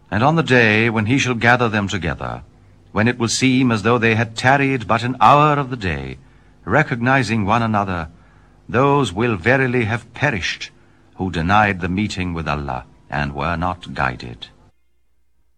And on the day when he shall gather them together, when it will seem as though they had tarried but an hour of the day, recognizing one another, those will verily have perished who denied the meeting with Allah and were not guided.